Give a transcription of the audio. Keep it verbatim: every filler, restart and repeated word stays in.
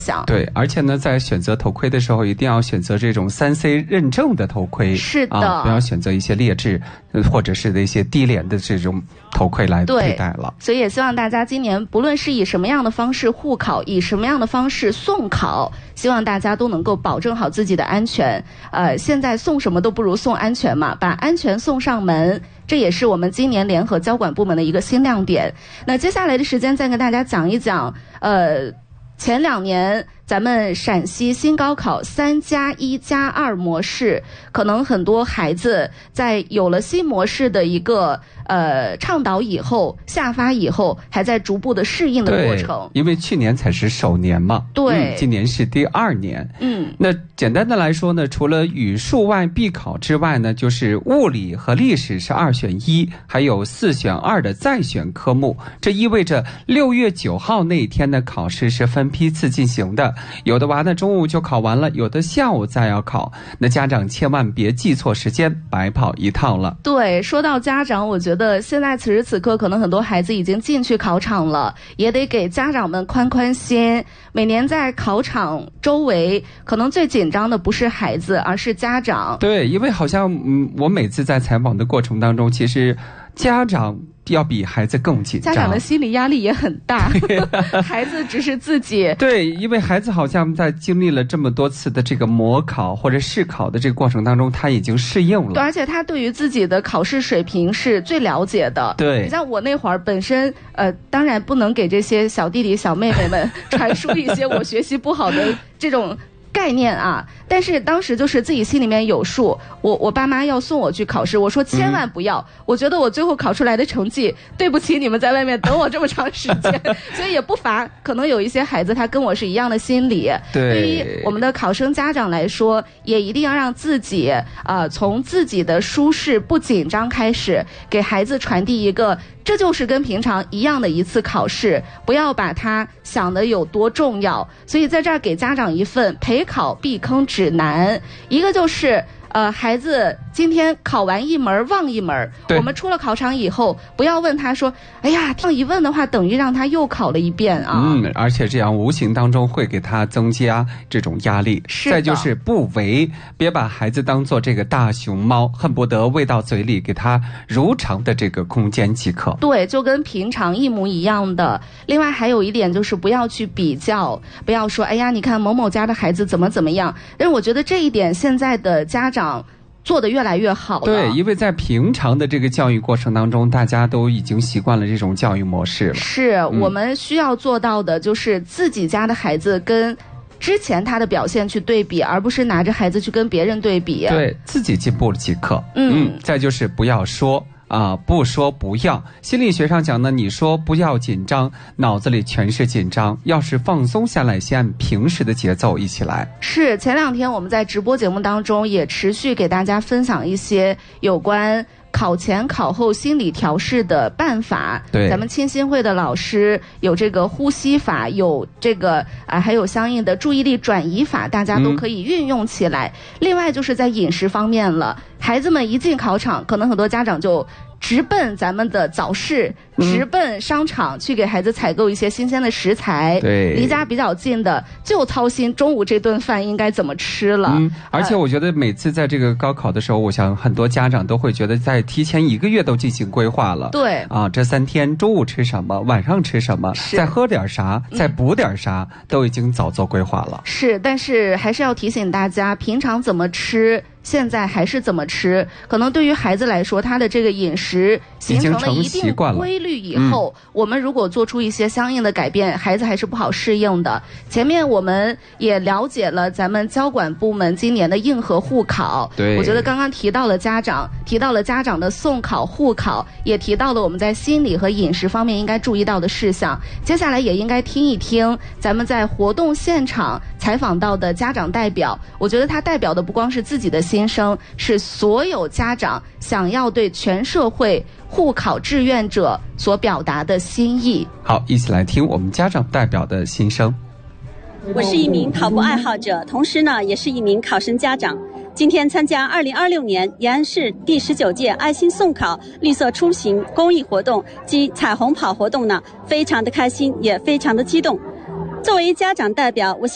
对，而且呢，在选择头盔的时候，一定要选择这种三 C 认证的头盔。 是的， 啊，不要选择一些劣质或者是一些低廉的这种头盔来佩戴了。 所以也希望大家今年不论是以什么样的方式护考，以什么样的方式送考，希望大家都能够保证好自己的安全。呃，现在送什么都不如送安全嘛，把安全送上门。这也是我们今年联合交管部门的一个新亮点。那接下来的时间再跟大家讲一讲，呃。前两年咱们陕西新高考三加一加二模式，可能很多孩子在有了新模式的一个呃倡导以后，下发以后，还在逐步的适应的过程。 因为去年才是首年嘛， 对、 嗯，今年是第二年。 嗯， 那简单的来说呢，除了语数外必考之外呢，就是物理和历史是二选一，还有四选二的再选科目。这意味着六月九号那一天的考试是分批次进行的，有的娃呢中午就考完了，有的下午再要考。那家长千万别记错时间，白跑一趟了。 对，说到家长，我觉得现在此时此刻，可能很多孩子已经进去考场了，也得给家长们宽宽心。每年在考场周围，可能最紧张的不是孩子，而是家长。 对，因为好像嗯，我每次在采访的过程当中，其实家长要比孩子更紧张， 家长的心理压力也很大。孩子只是自己对，因为孩子好像在经历了这么多次的这个模考或者试考的这个过程当中，他已经适应了。 对，而且他对于自己的考试水平是最了解的。 对， 你像我那会儿本身呃，当然不能给这些小弟弟小妹妹们传输一些我学习不好的这种概念啊，但是当时就是自己心里面有数。我我爸妈要送我去考试，我说千万不要、嗯、我觉得我最后考出来的成绩对不起你们在外面等我这么长时间。所以也不乏可能有一些孩子他跟我是一样的心理。 对， 对于我们的考生家长来说，也一定要让自己啊、呃，从自己的舒适不紧张开始，给孩子传递一个这就是跟平常一样的一次考试，不要把它想得有多重要。所以在这儿给家长一份陪考避坑指南，一个就是呃，孩子今天考完一门忘一门，我们出了考场以后，不要问他说，哎呀，这样一问的话，等于让他又考了一遍啊。 嗯，而且这样无形当中会给他增加这种压力。 是。 再就是不为，别把孩子当做这个大熊猫，恨不得喂到嘴里，给他如常的这个空间即可。 对，就跟平常一模一样的。另外还有一点就是不要去比较，不要说，哎呀，你看某某家的孩子怎么怎么样。但是我觉得这一点现在的家长做得越来越好了。 对，因为在平常的这个教育过程当中，大家都已经习惯了这种教育模式了。 是、嗯、我们需要做到的就是自己家的孩子跟之前他的表现去对比，而不是拿着孩子去跟别人对比。 对，自己进步即可。 嗯, 嗯再就是不要说啊，不说不要。心理学上讲呢，你说不要紧张，脑子里全是紧张。要是放松下来，先按平时的节奏一起来。 是，前两天我们在直播节目当中也持续给大家分享一些有关考前考后心理调试的办法。 对， 咱们清新会的老师有这个呼吸法，有这个啊、呃，还有相应的注意力转移法，大家都可以运用起来。嗯、另外就是在饮食方面了，孩子们一进考场，可能很多家长就直奔咱们的早市，直奔商场、嗯、去给孩子采购一些新鲜的食材。 对， 离家比较近的就操心中午这顿饭应该怎么吃了。 嗯，而且我觉得每次在这个高考的时候，我想很多家长都会觉得在提前一个月都进行规划了。 对啊，这三天中午吃什么，晚上吃什么，再喝点啥，再补点啥、嗯、都已经早做规划了。 是，但是还是要提醒大家，平常怎么吃现在还是怎么吃，可能对于孩子来说，他的这个饮食形成了一定规律以后、嗯、我们如果做出一些相应的改变，孩子还是不好适应的。前面我们也了解了咱们交管部门今年的硬核护考， 对， 我觉得刚刚提到了家长，提到了家长的送考护考，也提到了我们在心理和饮食方面应该注意到的事项。接下来也应该听一听咱们在活动现场采访到的家长代表，我觉得他代表的不光是自己的心声，是所有家长想要对全社会护考志愿者所表达的心意。 好，一起来听我们家长代表的心声。 我是一名考步爱好者，同时呢也是一名考生家长。今天参加二零二六年延安市第十九届爱心送考绿色出行公益活动及彩虹跑活动呢，非常的开心，也非常的激动。作为家长代表，我